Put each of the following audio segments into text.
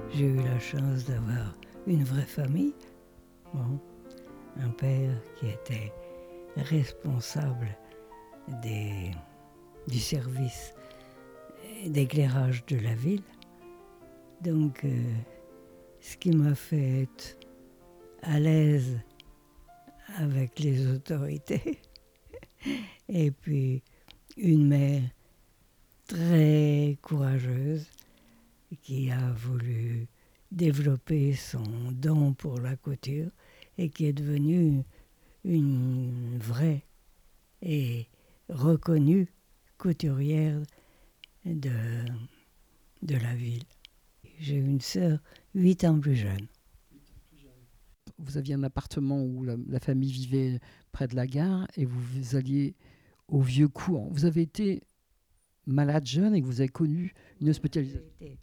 j'ai eu la chance d'avoir une vraie famille. Bon, un père qui était responsable des, du service d'éclairage de la ville. Donc, ce qui m'a fait être à l'aise avec les autorités. Et puis, une mère très courageuse qui a voulu développer son don pour la couture et qui est devenue une vraie et reconnue couturière de la ville. J'ai une sœur 8 ans plus jeune. Vous aviez un appartement où la famille vivait près de la gare et vous alliez au vieux cours. Vous avez été malade jeune et vous avez connu une hospitalisation.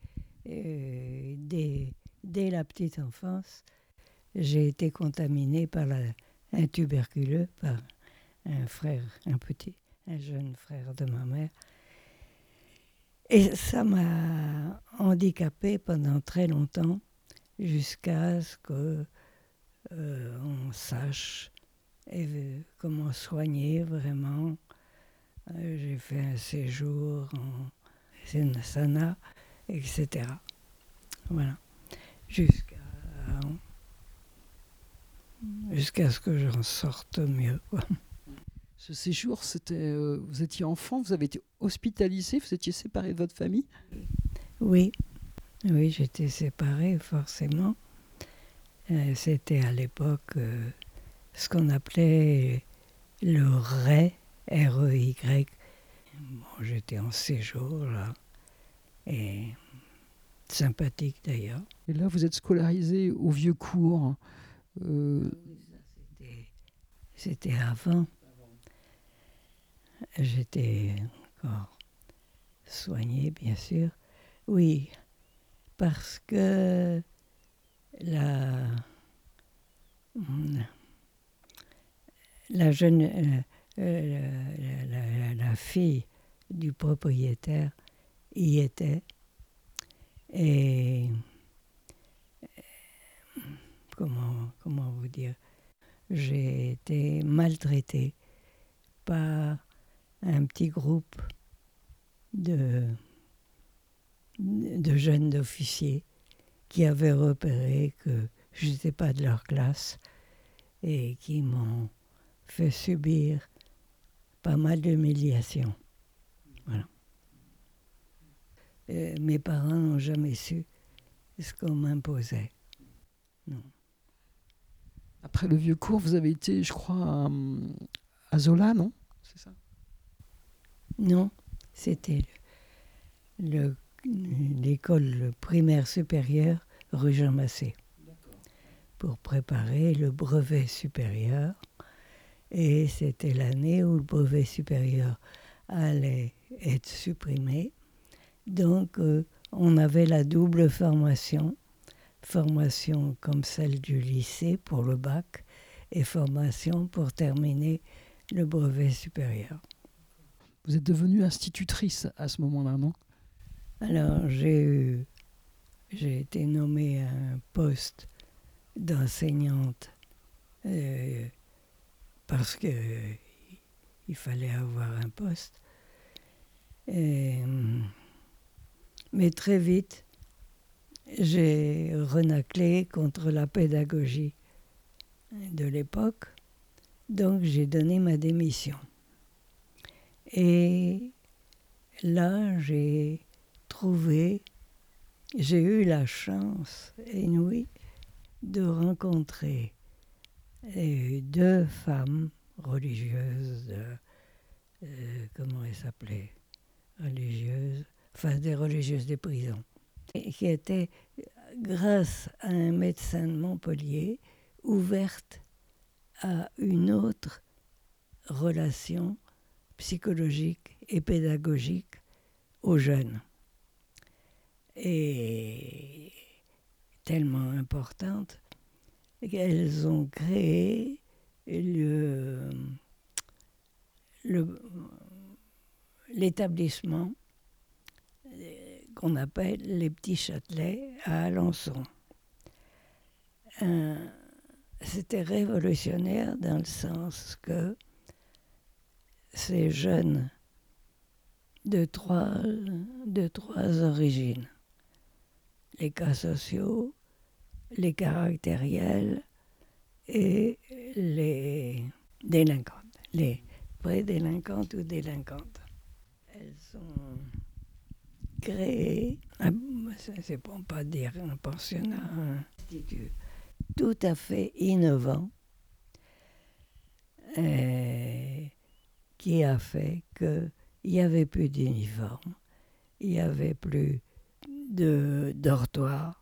Dès la petite enfance, j'ai été contaminée par un tuberculeux, par un frère, un jeune frère de ma mère. Et ça m'a handicapée pendant très longtemps, jusqu'à ce que on sache comment soigner vraiment. J'ai fait un séjour en Sana, etc. Voilà. Jusqu'à ce que j'en sorte mieux, quoi. Ce séjour, c'était, vous étiez enfant, vous avez été hospitalisé, vous étiez séparé de votre famille? Oui, oui, j'étais séparée forcément. C'était à l'époque ce qu'on appelait le REY, R-E-Y. Bon, j'étais en séjour là, et sympathique d'ailleurs. Et là, vous êtes scolarisé au vieux cours. C'était avant. J'étais encore soignée, bien sûr. Oui, parce que la jeune, la fille du propriétaire y était. Et comment vous dire, j'ai été maltraitée par un petit groupe de jeunes officiers qui avaient repéré que je n'étais pas de leur classe et qui m'ont fait subir pas mal d'humiliations. Voilà. Mes parents n'ont jamais su ce qu'on m'imposait. Non. Après le vieux cours, vous avez été, je crois, à Zola, non? C'est ça? Non, c'était l'école primaire supérieure rue Jean Massé pour préparer le brevet supérieur. Et c'était l'année où le brevet supérieur allait être supprimé. Donc, on avait la double formation comme celle du lycée pour le bac et formation pour terminer le brevet supérieur. Vous êtes devenue institutrice à ce moment-là, non? Alors, j'ai été nommée à un poste d'enseignante parce qu'il fallait avoir un poste. Mais très vite, j'ai renaclé contre la pédagogie de l'époque, donc j'ai donné ma démission. Et là, j'ai eu la chance inouïe de rencontrer 2 femmes religieuses, comment elles s'appelaient, des religieuses des prisons, qui étaient, grâce à un médecin de Montpellier, ouvertes à une autre relation psychologique et pédagogique aux jeunes. Et tellement importante qu'elles ont créé l'établissement qu'on appelle les petits châtelets à Alençon. C'était révolutionnaire dans le sens que ces jeunes de trois origines, les cas sociaux, les caractériels et les délinquantes, les pré-délinquantes ou délinquantes. Elles sont créées, c'est pour ne pas dire un pensionnat, un institut tout à fait innovant qui a fait qu'il n'y avait plus d'uniforme, il n'y avait plus de dortoirs,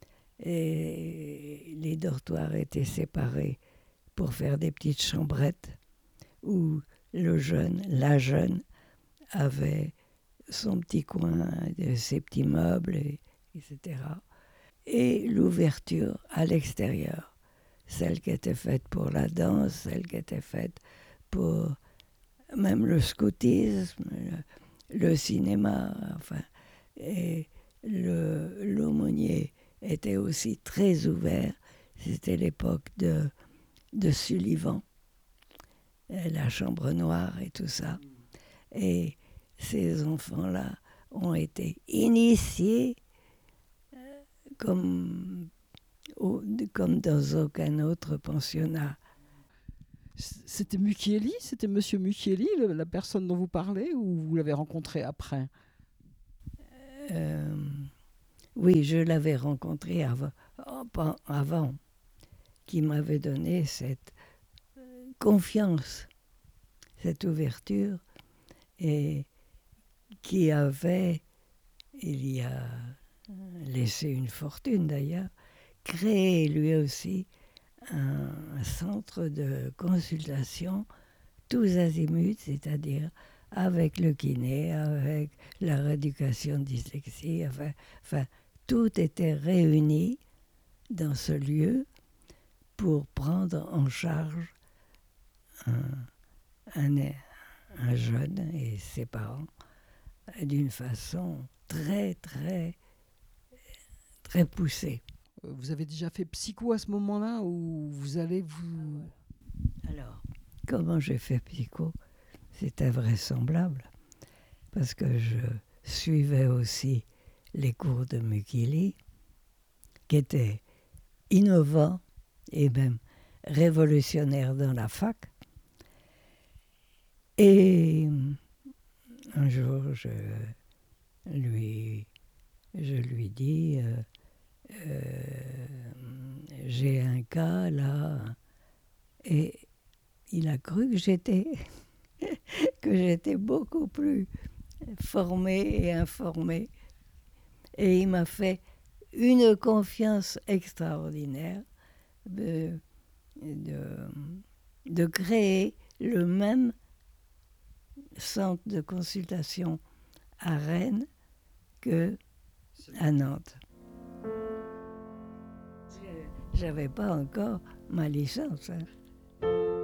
et les dortoirs étaient séparés pour faire des petites chambrettes où la jeune avait son petit coin, ses petits meubles, etc. Et l'ouverture à l'extérieur, celle qui était faite pour la danse, celle qui était faite pour même le scoutisme, le cinéma, enfin, et l'aumônier était aussi très ouvert. C'était l'époque de Sullivan, la chambre noire et tout ça. Et ces enfants-là ont été initiés comme dans aucun autre pensionnat. C'était Mucchielli, c'était Monsieur Mucchielli, la personne dont vous parlez, ou vous l'avez rencontré après? Oui, je l'avais rencontré avant, qui m'avait donné cette confiance, cette ouverture, et qui avait, il y a laissé une fortune d'ailleurs, créé lui aussi un centre de consultation tous azimuts, c'est-à-dire avec le kiné, avec la rééducation de dyslexie, enfin, tout était réuni dans ce lieu pour prendre en charge un jeune et ses parents d'une façon très, très, très poussée. Vous avez déjà fait psycho à ce moment-là, ou vous allez vous... Alors, comment j'ai fait psycho? C'est invraisemblable, parce que je suivais aussi les cours de Mucchielli, qui étaient innovants et même révolutionnaires dans la fac. Et un jour, je lui dis, j'ai un cas là, et il a cru que j'étais beaucoup plus formée et informée. Et il m'a fait une confiance extraordinaire de créer le même centre de consultation à Rennes qu'à Nantes. J'avais pas encore ma licence.